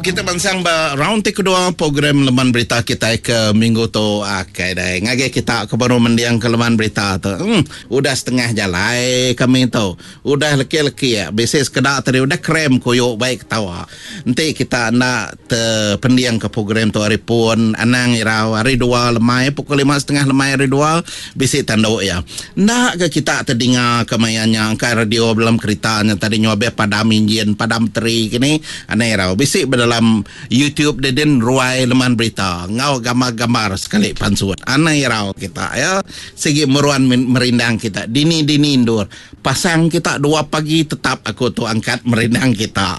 kita bansang round kedua program Leman Berita kita ke minggu tu. Okay dah. Ngagi kita ke baru mendiang ke Leman Berita tu. Udah setengah jalan kami tu. Udah leki-leki ya. Biasa sekedar tadi udah krem koyok baik tawa. Nanti kita nak pendiang ke program tu hari pun anang irau hari 2 lemai pukul 5:30 lemai hari 2 biasa tanduk ya. Nak ke kita terdengar kemayannya ke radio dalam keritanya tadi nyobe padam injin padam teri kini anang irau. Biasa dalam YouTube dan ruai Leman Berita ngau gambar-gambar sekali pansuat anai rau kita ya segi meruan merindang kita dini indur pasang kita 2 pagi tetap aku tu angkat merindang kita.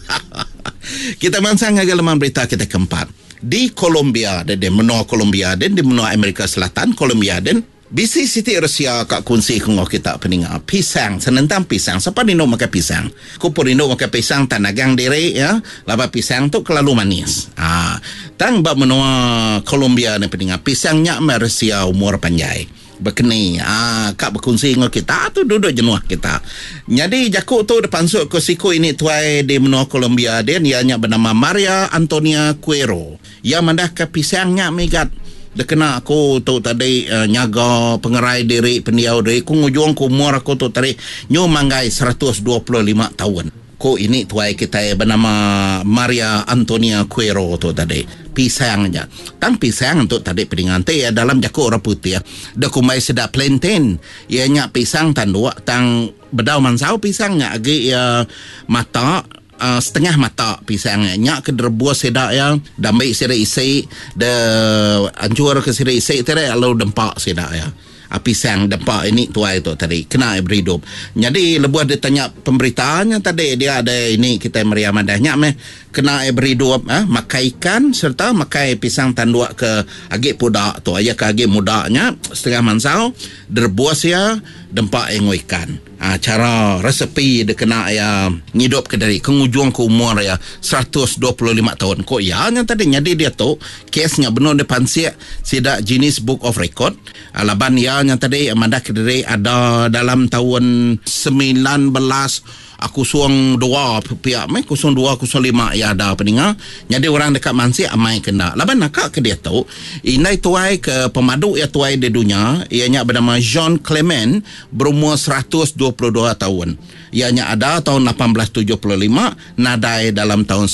Kita mansang agak Leman Berita kita keempat di Colombia dan di menua Colombia dan di menua Amerika Selatan Colombia dan bisi Siti Rusia kak kunci kongok kita peninga pisang senentang pisang siapa dino makan pisang ku purindo makan pisang tanagang diri ya laba pisang tu kelalu manis tang bab menua Colombia ni peninga pisangnya Rusia umur panjai bekeni kak berkunci ngok kita tu duduk jenuh kita jadi jakuk tu depan suk ke siku ini tuai di menua Colombia dia ianya bernama Maria Antonia Cuero yang mandah ke pisangnya megat dia kena aku tu tadi nyaga pengerai diri pendiau diri ku ngujung ku umur aku tu tadi nyu manggai 125 tahun ku ini tuai kita bernama Maria Antonia Cuero tu tadi pisang aja tang pisang untuk tadi peringante ya dalam jakuk orang putih ya dah kumai sedap plantain ianya pisang tanduk tang bedau mansau pisangnya agi ya mata setengah mata pisangnya nyak ke derbuas sedak yang damai sira isi de ancur ke sira isi tere lalu dempak sedak ya pisang dempak ini tuai tu tadi kena berhidup jadi lebuah dia tanya pemberitaannya tadi dia ada ini kita meriam adanya kena berhidup makai ikan serta makai pisang tanduk ke agak pudak tu aja ke agak mudaknya setengah mansau derbuas ya dempak engo ikan cara resepi dia kena ya ngidup ke dari kengujung ke umur ya 125 tahun kok ya yang tadi jadi dia tu kesnya benar depan sidak jenis Book of Record laban ya yang tadi mandak ke dari ada dalam tahun 19 aku suang 2 pihak aku suang 2 aku suang 5 ya ada peninga jadi orang dekat mansi amai kena laban nakak ke dia tu inai tuai ke pemadu ya tuai di dunia ianya bernama Jean Clement berumur 122 tahun ianya ada tahun 1875 nadai dalam tahun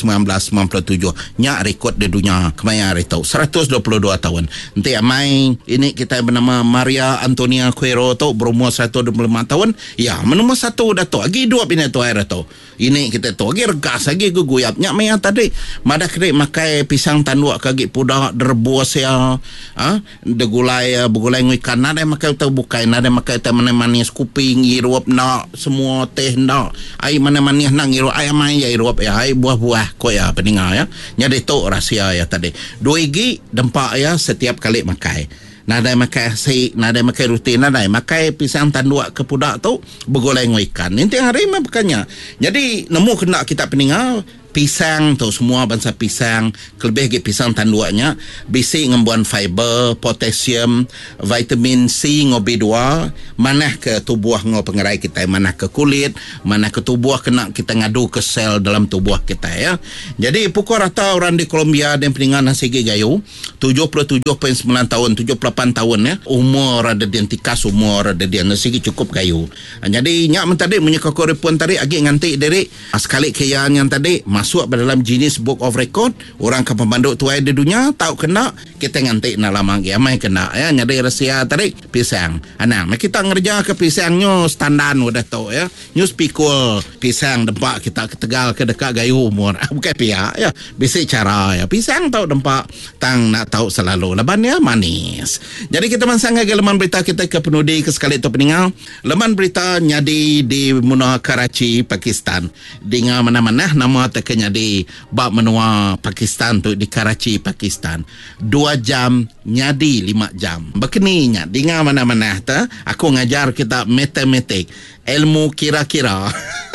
1997 nya rekod di dunia kemaya hari tu 122 tahun nanti amai ini kita bernama Maria Antonia Cuero tu berumur 125 tahun ya menumur 1 dato lagi 2 bina tu air tu ini kita tu lagi regas lagi guyapnya maya tadi madah kena makai pisang tanduk kaki pudak derbuas ya de gulai begulai ikan ada makai tu bukai ada makai tu manis kuping irup nak semua teh nak ai mana manis nak irup ai mai ya irup ya ai buah-buah ko ya peninga ya jadi tu rahsia ya tadi 2 gigi dempak ya setiap kali makai nada makai nada makai rutin nada makai pisang tanduk ke pudak tu bergoleng ikan nanti hari makanya jadi nemu kena kita peninga pisang tu semua bangsa pisang kelebih ke pisang tanduknya bisi ngembuan fiber potasium vitamin C ngo B2 manah ke tubuh ngo pengerai kita manah ke kulit manah ke tubuh kena kita ngadu ke sel dalam tubuh kita ya jadi pukul rata orang di Colombia dan peningan segi gayu 77.9 tahun 78 tahun ya umur ada diantikas umur ada dia segi cukup gayu jadi nyak mentadi menyeka korepon tadi agi nganti dari sekali kayaan yang tadi masuk dalam jenis Book of Record orang ke pemanduk tuai di dunia tahu kena kita nganti nak lama ya mai kena ya nyari rahsia tadi pisang anang kita ngerja ke pisangnya standar udah tahu ya news pikul pisang dempak kita ke Tegal ke dekat gayu umur bukan pihak ya bisa cara ya pisang tahu dempak tang nak tahu selalu leban ya manis jadi kita mansang ke Leman Berita kita ke penudi ke sekali tu peningal Leman Berita nyadi di menua Karachi Pakistan dengan mana-mana nama tekenya di bab menua Pakistan tu di Karachi Pakistan 2 jam nyadi 5 jam bekeninya dengan mana-mana ta aku ngajar kita matematik ilmu kira-kira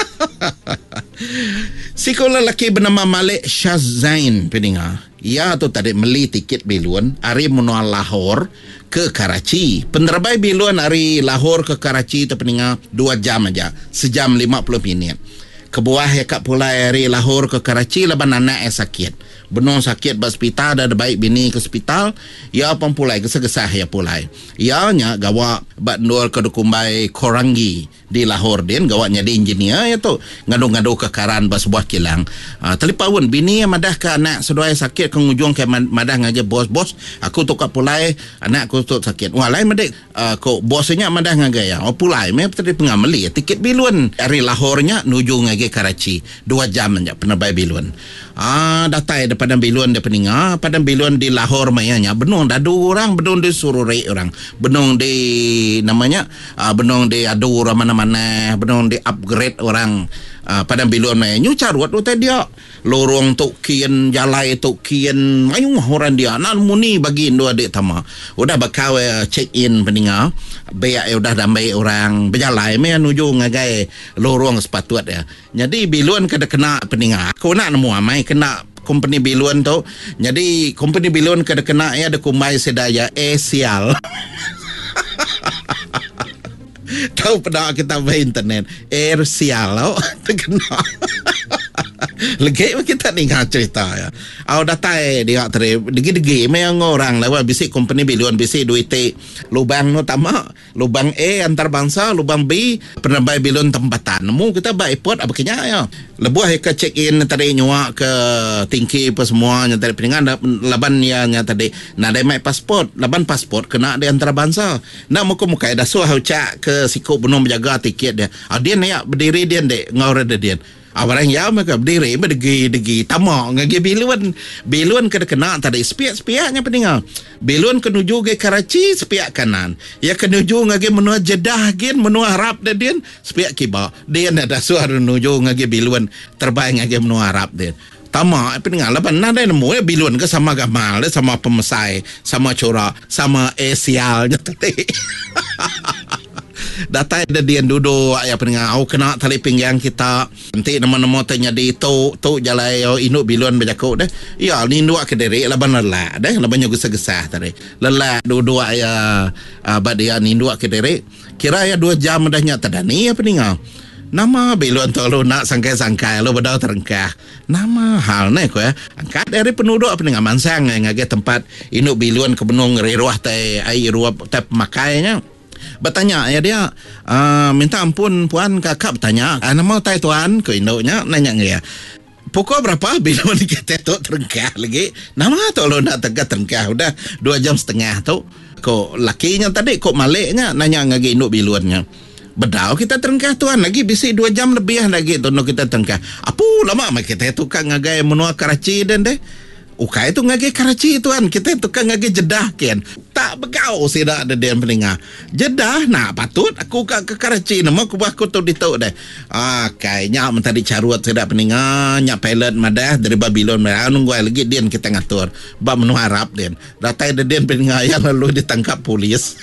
sekolah lelaki bernama Malik Shazain peninga ia tu tadi beli tiket biluan hari menua Lahore ke Karachi penerbai biluan hari Lahore ke Karachi tu peninga 2 jam aja sejam 50 minit ke buah ya kat pulai dari Lahore ke Karachi laban anak sakit. Benar sakit ba hospital dah baik bini ke hospital ya pun pulai gesah-gesah ya pulai. Ya nya gawa ba ndor ke dukumbai Korangi di Lahore din gawanya di engineer ya tu ngadu-ngadu ke karan ba sebuah kilang. Telipawun bini madah ke anak sedoai sakit ke ngujung ke madah ngaje bos aku tu kat pulai anak aku tu sakit. Wah lain madik ko bosnya madah ngaje ya. Pulai me tadi pengameli tiket bilun dari Lahore nya nuju ngaje Karachi 2 jam nya penerbai bilun. Datai di Padang Bilun di Peninga, Padang Bilun di Lahore mayanya benung dadu orang, benung di sururi orang, benung di namanya benung di adu orang mana-mana, benung di upgrade orang. Padang Bilun mayanya carut utai dia lorong tok kian jalai tok kian mayu orang dia nan muni bagi dua adik tama udah bakal check in Peninga beak udah damai orang berjalai me nuju ngagai lorong sepatut ya. Jadi Bilun kena Peninga aku nak nemu amai kena company Bilun tu. Jadi company Bilun kena ya ada kumai sedaya sial. Tahu pernah kita main internet air sial terkena lagi kita dengar cerita ya. Datai dia degi memang orang lewat bisik company Bilun bisik duit lubang no tama lubang antarabangsa lubang B penerbai Bilun tempatan nemu kita baik pot apa kenya ya lebuh ke check in tadi nyuak ke tingki apa semuanya tadi peningan laban ya tadi nak ada mai pasport laban pasport kena di antarabangsa nak muka-muka dah suah cak ke sikop benom jaga tiket dia dia nak berdiri dia dek ngau reda dia orang ya mereka berdiri berdegi tamak ngagi Bilun kena tadi spiak-spiaknya Peninga Bilun kenuju ke Karachi spiak kanan ya kenuju ngagi menua Jeddah gen menua Arab dia spiak kiba dia ada suara nuju ngagi Bilun terbaik ngagi menua Arab dia tamak Peninga laban nada nemu ya Bilun ke sama gamal sama pemesai sama cora sama sialnya tadi data ada dia duduk ya Peninga kena tali pinggang kita nanti nama-nama tanya di tu jalai induk Bilun berjakuk deh ya ni dua ke diri laban lelah deh laban gesah-gesah tadi lelah duduk ya badia ni dua ke diri kira ya 2 jam dah nyata tadani ya Peninga nama Bilun tu lo nak sangkai-sangkai lo bedau terengkah nama hal ni ko ya angkat dari penduduk Peninga mansang ngage tempat induk Bilun ke benung riruah tai air ruap tai pemakainya bertanya ya dia minta ampun puan kakak bertanya nama tai tuan ke induknya nanya ya pukul berapa Bilun kita tu terengkah lagi nama tu lo nak tegak terengkah udah 2 jam setengah tu kok lakinya tadi kok maliknya nanya ngagi induk Bilunnya bedau kita terengkah tuan lagi bisi 2 jam lebih lagi tu no kita terengkah apa lama kita tu kan ngagai menua Karachi dan deh Ukai itu ngagi Karachi tuan kita itu kan ngagi Jeddah kan tak begau sida ada dia Peninga Jeddah nah patut aku ke Karachi nama aku tu dituk deh kayaknya mentari carut sida Peninga nya pilot madah dari Babylon nunggu lagi dia kita ngatur ba menu Arab dia datai dia Peninga yang lalu ditangkap polis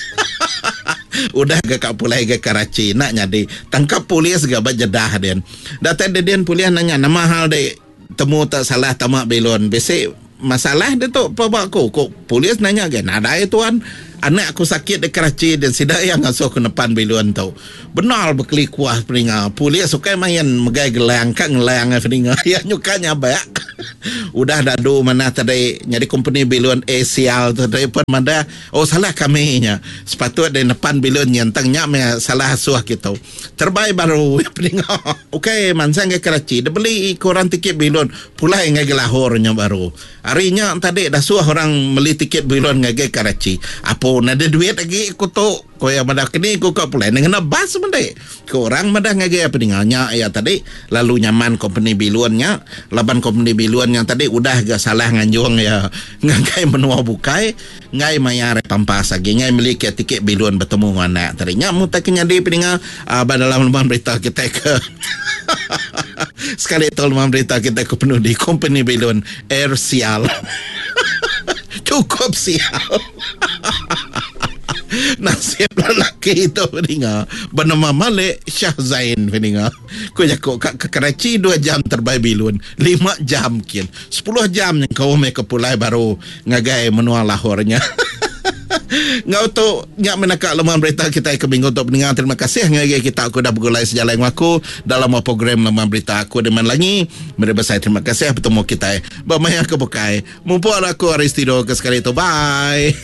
udah ke pulai ke Karachi nak nyadi tangkap polis ke Jeddah dia datai dia polis nanya nama hal deh temu tak salah tamak Bilun besok masalah dia tu apa aku kok polis nanya kan ada ya tuan anak aku sakit di Karachi dan sidak yang ngasuh ke depan Bilun tau benar berkeli kuah Peninga polis suka main megai gelang kan ngelang Peninga ya nyukanya baik udah dadu mana tadi nyari company Bilun sial tadi pun mana salah kami nya sepatut di depan Bilun nyentangnya salah suah gitu terbaik baru Peninga okey mansang ke Karachi dia beli koran tiket Bilun pulai ngai Lahore nya baru harinya tadi dah suah orang beli tiket Bilun ngai Karachi apa ada duit lagi aku tu kau yang madah kini aku kau pulai dengan bas mendek kau orang madah ngage Peninganya ya tadi lalu nyaman company Bilunnya laban company Bilunnya tadi udah gak salah nganjung ya ngagai menua bukai ngai mayar pampas lagi ngai milik tiket Bilun bertemu anak tadinya mutaknya di Peninga dalam lembaran berita kita ke sekali tol lembaran berita kita ke penuh di company Bilun air sial cukup sial nasib lelaki itu Peninga bernama Malik Shah Zain Peninga kau jakuk ke Karachi 2 jam terbaik Bilun 5 jam kian 10 jam yang kau mai ke pulai baru ngagai menua Lahore nya Ngau tu nyak menakak laman berita kita ke minggu untuk pendengar. Terima kasih ngagi kita aku dah bergulai sejalan aku dalam program laman berita aku dengan lagi. Mereka saya terima kasih bertemu kita. Bamaya ke bukai. Mumpul aku Aristido ke sekali itu. Bye.